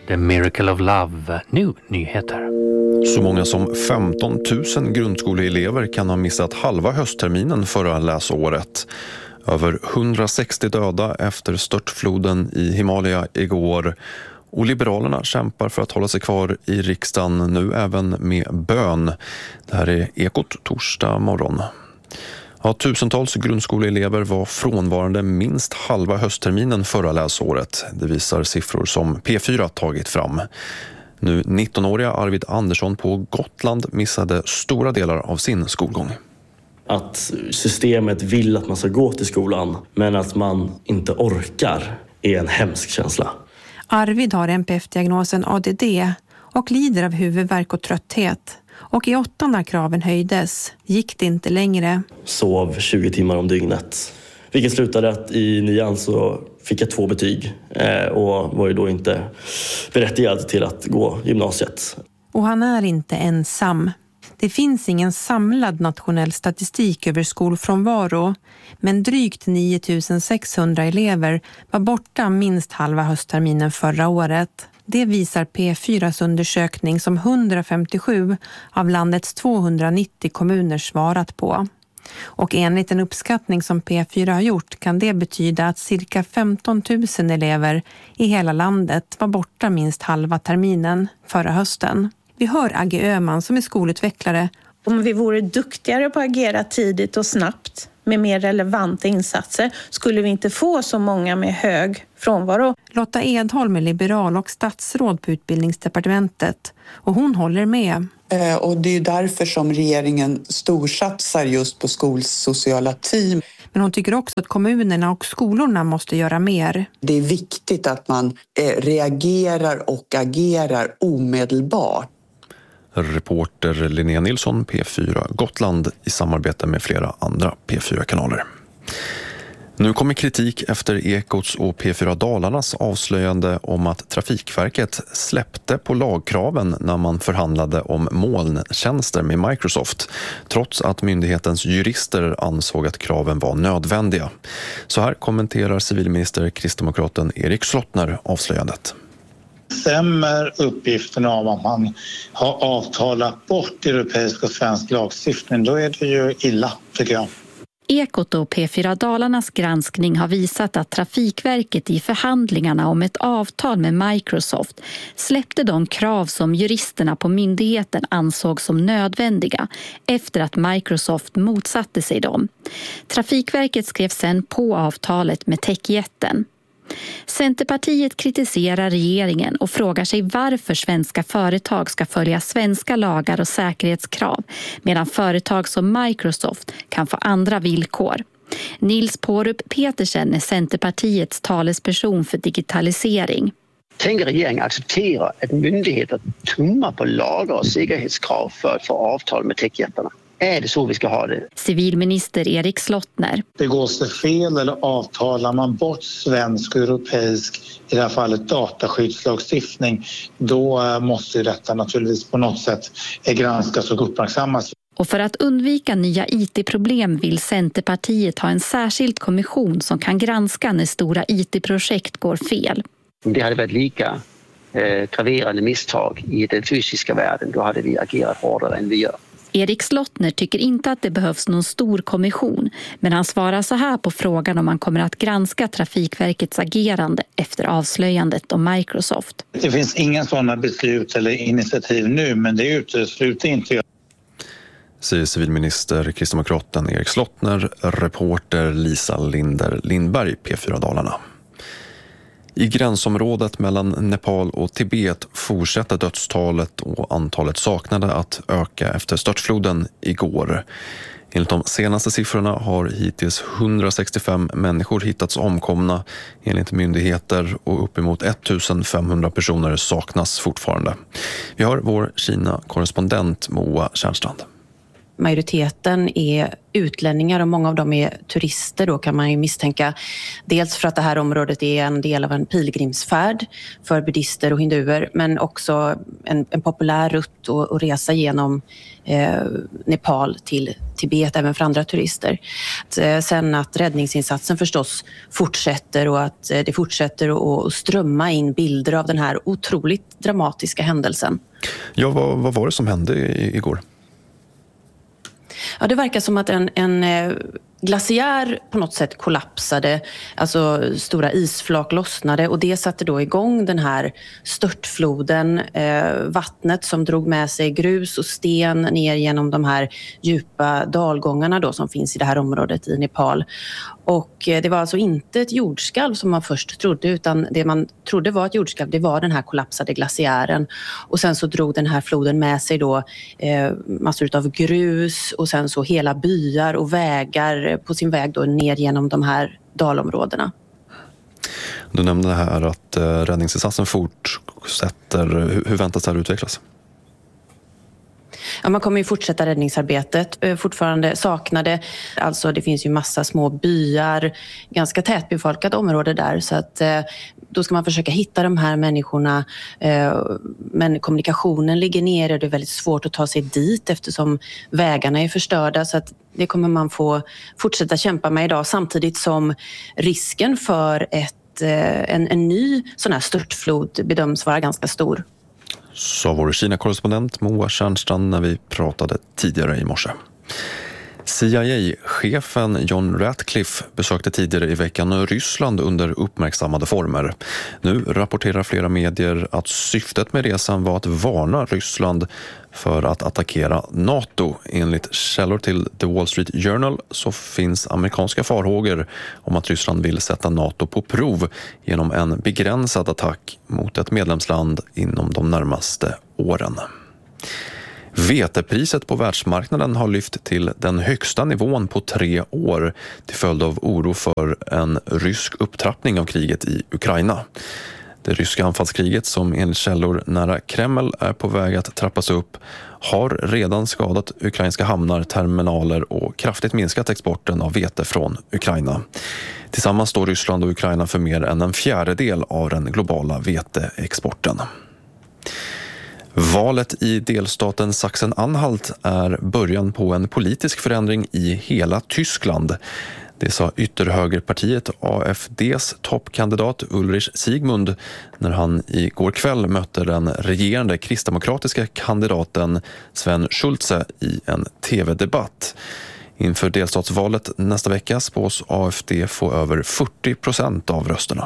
The Miracle of Love, nu nyheter. Så många som 15 000 grundskoleelever kan ha missat halva höstterminen förra läsåret. Över 160 döda efter störtfloden i Himalaya igår. Och Liberalerna kämpar för att hålla sig kvar i riksdagen, nu även med bön. Det här är Ekot torsdag morgon. Ja, tusentals grundskoleelever var frånvarande minst halva höstterminen förra läsåret. Det visar siffror som P4 tagit fram. Nu 19-åriga Arvid Andersson på Gotland missade stora delar av sin skolgång. Att systemet vill att man ska gå till skolan, men att man inte orkar, är en hemsk känsla. Arvid har NPF-diagnosen ADD och lider av huvudvärk och trötthet. Och i 8 när kraven höjdes gick det inte längre. Sov 20 timmar om dygnet. Vilket slutade att i 9:an så fick jag 2 betyg och var ju då inte berättigad till att gå gymnasiet. Och han är inte ensam. Det finns ingen samlad nationell statistik över skolfrånvaro, men drygt 9600 elever var borta minst halva höstterminen förra året. Det visar P4s undersökning som 157 av landets 290 kommuner svarat på. Och enligt en uppskattning som P4 har gjort kan det betyda att cirka 15 000 elever i hela landet var borta minst halva terminen förra hösten. Vi hör Agge Öhman som är skolutvecklare. Om vi vore duktigare på att agera tidigt och snabbt med mer relevanta insatser skulle vi inte få så många med hög frånvaro. Lotta Edholm är liberal och statsråd på utbildningsdepartementet och hon håller med. Och det är därför som regeringen storsatsar just på skolsociala team. Men hon tycker också att kommunerna och skolorna måste göra mer. Det är viktigt att man reagerar och agerar omedelbart. Reporter Linnea Nilsson, P4 Gotland, i samarbete med flera andra P4-kanaler. Nu kommer kritik efter Ekots och P4 Dalarnas avslöjande om att Trafikverket släppte på lagkraven när man förhandlade om molntjänster med Microsoft, trots att myndighetens jurister ansåg att kraven var nödvändiga. Så här kommenterar civilminister kristdemokraten Erik Slottner avslöjandet. Stämmer uppgifterna om att man har avtalat bort europeisk och svensk lagstiftning, då är det ju illa, tycker jag. Ekot och P4 Dalarnas granskning har visat att Trafikverket i förhandlingarna om ett avtal med Microsoft släppte de krav som juristerna på myndigheten ansåg som nödvändiga efter att Microsoft motsatte sig dem. Trafikverket skrev sedan på avtalet med techjätten. Centerpartiet kritiserar regeringen och frågar sig varför svenska företag ska följa svenska lagar och säkerhetskrav medan företag som Microsoft kan få andra villkor. Nils Pårup Petersen är Centerpartiets talesperson för digitalisering. Tänker regeringen acceptera att myndigheter tummar på lagar och säkerhetskrav för att få avtal med techjättarna? Är det så vi ska ha det? Civilminister Erik Slottner. Begås det fel eller avtalar man bort svensk och europeisk, i det här fallet dataskyddslagstiftning, då måste ju detta naturligtvis på något sätt granskas och uppmärksammas. Och för att undvika nya IT-problem vill Centerpartiet ha en särskild kommission som kan granska när stora IT-projekt går fel. Om det hade varit lika graverande misstag i den fysiska världen, då hade vi agerat hårdare än vi gör. Erik Slottner tycker inte att det behövs någon stor kommission, men han svarar så här på frågan om man kommer att granska Trafikverkets agerande efter avslöjandet om Microsoft. Det finns inga sådana beslut eller initiativ nu, men det utesluter inte jag. Säger civilminister kristdemokraten Erik Slottner, reporter Lisa Linder Lindberg, P4 Dalarna. I gränsområdet mellan Nepal och Tibet fortsätter dödstalet och antalet saknade att öka efter störtfloden igår. Enligt de senaste siffrorna har hittills 165 människor hittats omkomna enligt myndigheter och uppemot 1500 personer saknas fortfarande. Vi har vår Kina-korrespondent Moa Tjärnstrand. majoriteten är utlänningar och många av dem är turister, då kan man ju misstänka. Dels för att det här området är en del av en pilgrimsfärd för buddhister och hinduer, men också en populär rutt och resa genom Nepal till Tibet även för andra turister. Sen att räddningsinsatsen förstås fortsätter och att det fortsätter att strömma in bilder av den här otroligt dramatiska händelsen. Ja, vad var det som hände igår? Ja, det verkar som att en glaciär på något sätt kollapsade, alltså stora isflak lossnade och det satte då igång den här störtfloden, vattnet som drog med sig grus och sten ner genom de här djupa dalgångarna då som finns i det här området i Nepal. Och det var alltså inte ett jordskalv som man först trodde, utan det man trodde var ett jordskalv, det var den här kollapsade glaciären. Och sen så drog den här floden med sig då massor av grus och sen så hela byar och vägar på sin väg då ner genom de här dalområdena. Du nämnde här att räddningsinsatsen fortsätter. Hur väntas det här utvecklas? Ja, man kommer ju fortsätta räddningsarbetet, fortfarande saknade. Alltså det finns ju massa små byar, ganska tätbefolkat område där, så att då ska man försöka hitta de här människorna, men kommunikationen ligger nere och det är väldigt svårt att ta sig dit eftersom vägarna är förstörda, så att det kommer man få fortsätta kämpa med idag, samtidigt som risken för en ny sån här störtflod bedöms vara ganska stor. Så vår Kina-korrespondent Moa Tjärnstrand när vi pratade tidigare i morse. CIA-chefen John Ratcliffe besökte tidigare i veckan Ryssland under uppmärksammade former. Nu rapporterar flera medier att syftet med resan var att varna Ryssland för att attackera NATO. Enligt källor till The Wall Street Journal så finns amerikanska farhågor om att Ryssland vill sätta NATO på prov genom en begränsad attack mot ett medlemsland inom de närmaste åren. Vetepriset på världsmarknaden har lyft till den högsta nivån på 3 år till följd av oro för en rysk upptrappning av kriget i Ukraina. Det ryska anfallskriget, som enligt källor nära Kreml är på väg att trappas upp, har redan skadat ukrainska hamnar, terminaler och kraftigt minskat exporten av vete från Ukraina. Tillsammans står Ryssland och Ukraina för mer än en fjärdedel av den globala veteexporten. Valet i delstaten Sachsen-Anhalt är början på en politisk förändring i hela Tyskland. Det sa ytterhögerpartiet AfDs toppkandidat Ulrich Siegmund när han igår kväll mötte den regerande kristdemokratiska kandidaten Sven Schulze i en tv-debatt. Inför delstatsvalet nästa vecka spås AfD få över 40% av rösterna.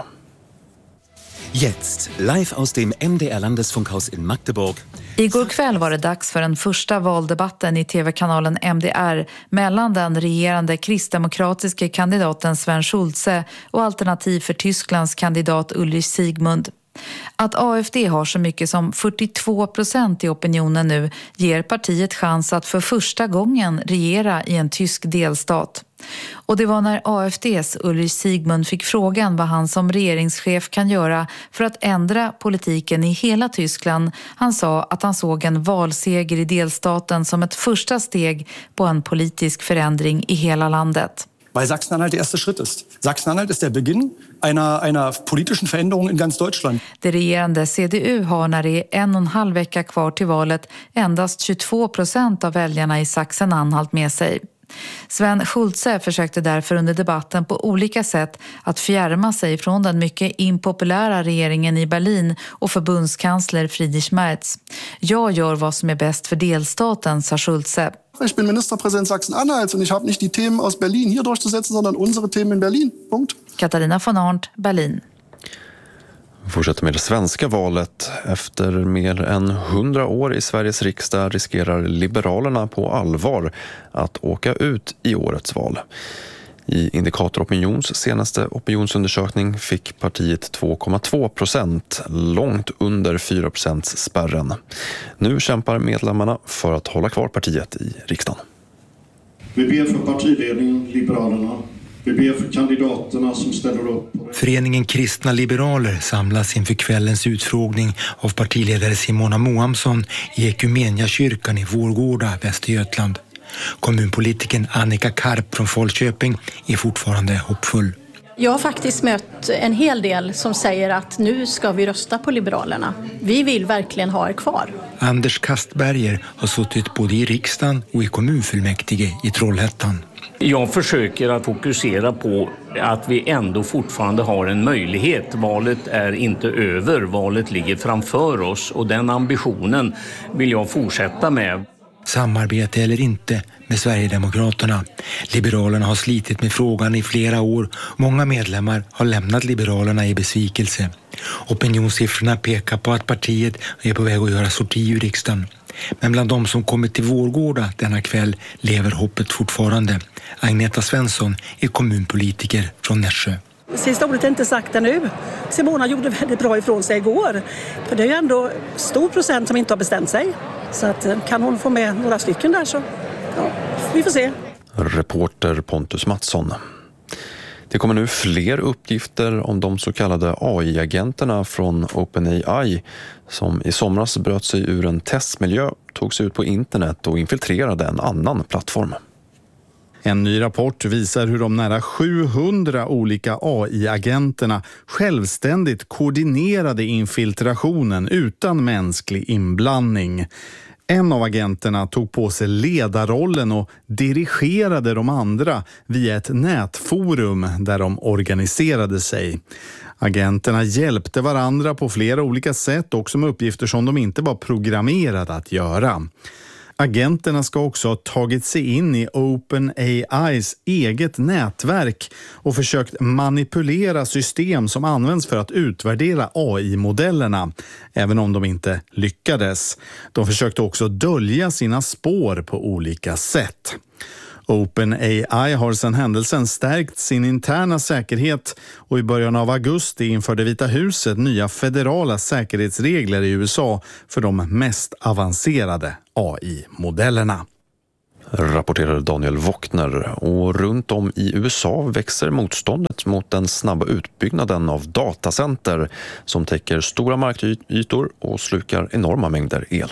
Jetzt, live aus dem MDR-Landesfunkhaus in Magdeburg. Igår kväll var det dags för den första valdebatten i tv-kanalen MDR mellan den regerande kristdemokratiska kandidaten Sven Schulze och Alternativ för Tysklands kandidat Ulrich Siegmund. Att AfD har så mycket som 42% i opinionen nu ger partiet chans att för första gången regera i en tysk delstat. Och det var när AfDs Ulrich Siegmund fick frågan vad han som regeringschef kan göra för att ändra politiken i hela Tyskland. Han sa att han såg en valseger i delstaten som ett första steg på en politisk förändring i hela landet. Weil Sachsen-Anhalt der erste Schritt ist. Sachsen-Anhalt ist der Beginn einer politischen Veränderung in ganz Deutschland. Det regerande CDU har när det är 1,5 vecka kvar till valet endast 22% av väljarna i Sachsen-Anhalt med sig. Sven Schulze försökte därför under debatten på olika sätt att fjärma sig från den mycket impopulära regeringen i Berlin och förbundskansler Friedrich Merz. Jag gör vad som är bäst för delstaten, sa Schulze. Ich bin Ministerpräsident Sachsen-Anhalt und ich habe nicht die Themen aus Berlin hier durchzusetzen, sondern unsere Themen in Berlin. Punkt. Katarina von Arndt, Berlin. Fortsätter med det svenska valet. Efter mer än 100 år i Sveriges riksdag riskerar Liberalerna på allvar att åka ut i årets val. I Indikator Opinions senaste opinionsundersökning fick partiet 2,2%, långt under 4%-spärren. Nu kämpar medlemmarna för att hålla kvar partiet i riksdagen. Vi ber för partiledningen, Liberalerna. Vi ber för kandidaterna som ställer upp. Föreningen Kristna Liberaler samlas inför kvällens utfrågning av partiledare Simona Mohamsson i Ekumeniakyrkan i Vårgårda, Västergötland. Kommunpolitiken Annika Karp från Falköping är fortfarande hoppfull. Jag har faktiskt mött en hel del som säger att nu ska vi rösta på Liberalerna. Vi vill verkligen ha er kvar. Anders Kastberger har suttit både i riksdagen och i kommunfullmäktige i Trollhättan. Jag försöker att fokusera på att vi ändå fortfarande har en möjlighet. Valet är inte över, valet ligger framför oss och den ambitionen vill jag fortsätta med. Samarbete eller inte med Sverigedemokraterna. Liberalerna har slitit med frågan i flera år. Många medlemmar har lämnat Liberalerna i besvikelse. Opinionssiffrorna pekar på att partiet är på väg att göra sorti ur riksdagen. Men bland de som kommit till Vårgårda denna kväll lever hoppet fortfarande. Agneta Svensson är kommunpolitiker från Nässjö. Sista ordet är inte sagt ännu. Simona gjorde väldigt bra ifrån sig igår. För det är ju ändå stor procent som inte har bestämt sig. Så att, kan hon få med några stycken där så ja, vi får se. Reporter Pontus Mattsson. Det kommer nu fler uppgifter om de så kallade AI-agenterna från OpenAI som i somras bröt sig ur en testmiljö, tog sig ut på internet och infiltrerade en annan plattform. En ny rapport visar hur de nära 700 olika AI-agenterna självständigt koordinerade infiltrationen utan mänsklig inblandning. En av agenterna tog på sig ledarrollen och dirigerade de andra via ett nätforum där de organiserade sig. Agenterna hjälpte varandra på flera olika sätt, också med uppgifter som de inte var programmerade att göra. Agenterna ska också ha tagit sig in i OpenAIs eget nätverk och försökt manipulera system som används för att utvärdera AI-modellerna, även om de inte lyckades. De försökte också dölja sina spår på olika sätt. OpenAI har sedan händelsen stärkt sin interna säkerhet och i början av augusti införde Vita huset nya federala säkerhetsregler i USA för de mest avancerade AI-modellerna. Rapporterar Daniel Wockner. Och runt om i USA växer motståndet mot den snabba utbyggnaden av datacenter som täcker stora markytor och slukar enorma mängder el.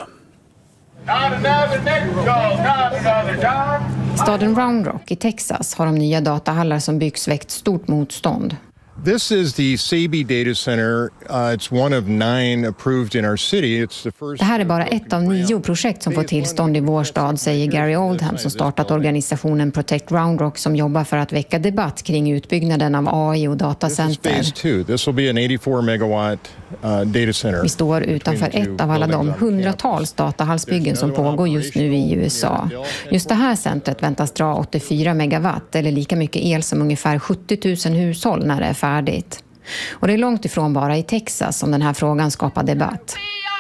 Staden Round Rock i Texas har de nya datahallar som byggs väckt stort motstånd. This is the Sabi Data Center. It's one of 9 approved in our city. It's the first. Det här är bara ett av 9 projekt som får tillstånd i vår stad, säger Gary Oldham som startat organisationen Protect Round Rock som jobbar för att väcka debatt kring utbyggnaden av AI och datacenter. This will be an 84 megawatt data center. Vi står utanför ett av alla de hundratals datahallsbyggen som pågår just nu i USA. Just det här centret väntas dra 84 megawatt eller lika mycket el som ungefär 70 000 hushåll när det är färdigt. Och det är långt ifrån bara i Texas som den här frågan skapar debatt.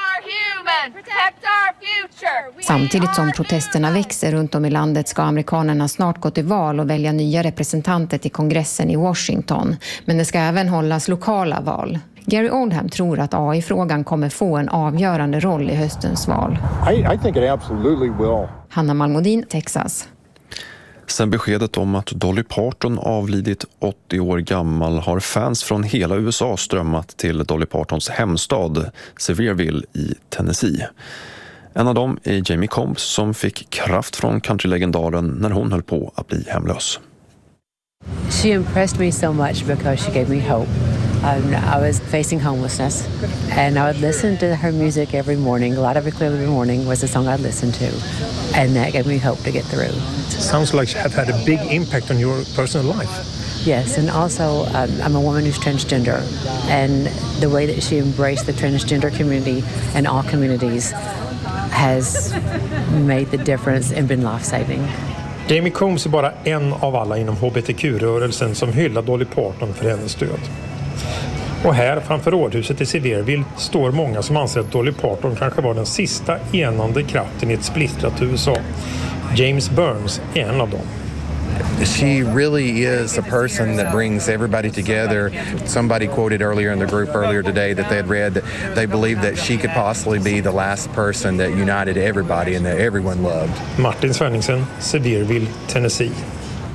Samtidigt som protesterna växer runt om i landet ska amerikanerna snart gå till val och välja nya representanter till kongressen i Washington. Men det ska även hållas lokala val. Gary Oldham tror att AI-frågan kommer få en avgörande roll i höstens val. I think it absolutely will. Hanna Malmodin, Texas. Sen beskedet om att Dolly Parton avlidit 80 år gammal har fans från hela USA strömmat till Dolly Partons hemstad Sevierville i Tennessee. En av dem är Jamie Combs som fick kraft från countrylegendaren när hon höll på att bli hemlös. She impressed me so much because she gave me hope. I was facing homelessness and I would listen to her music every morning. A lot of it clearly every morning was the song I'd listen to, and that gave me hope to get through. Sounds like you have had a big impact on your personal life. Yes, and also I'm a woman who's transgender, and the way that she embraced the transgender community and all communities has made the difference and been life-saving. Jamie Combs är bara en av alla inom HBTQ-rörelsen som hyllar Dolly Parton för hennes död. Och här framför rådhuset i Sevierville står många som anser att Dolly Parton kanske var den sista enande kraften i ett splittrat USA. James Burns är en av dem. She really is a person that brings everybody together. Somebody quoted earlier in the group earlier today that they had read that they believed that she could possibly be the last person that united everybody and that everyone loved. Martin Svenningsen, Sevierville, Tennessee.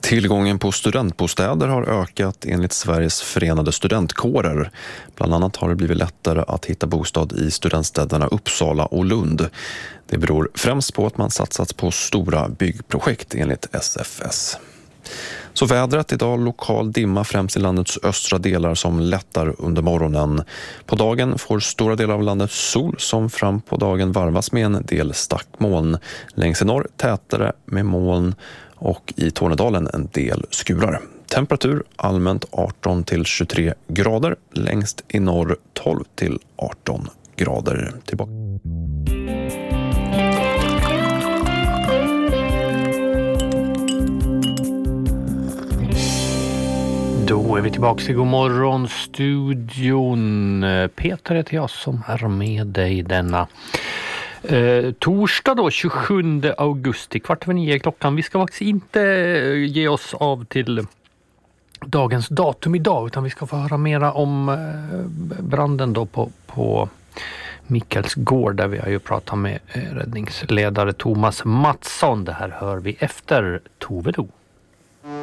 Tillgången på studentbostäder har ökat enligt Sveriges förenade studentkårer. Bland annat har det blivit lättare att hitta bostad i studentstäderna Uppsala och Lund. Det beror främst på att man satsat på stora byggprojekt enligt SFS. Så vädret idag, lokal dimma främst i landets östra delar som lättar under morgonen. På dagen får stora delar av landet sol som fram på dagen varvas med en del stackmoln. Längs i norr tätare med moln och i Tornedalen en del skurar. Temperatur allmänt 18 till 23 grader, längst i norr 12 till 18 grader. Tillbaka. Då är vi tillbaka i Godmorgon-studion. Peter heter jag som är med dig denna torsdag då, 27 augusti, 8:45 klockan. Vi ska faktiskt inte ge oss av till dagens datum idag, utan vi ska få höra mera om branden då på Mikkels gård, där vi har ju pratat med räddningsledare Thomas Mattsson. Det här hör vi efter Tove Lo.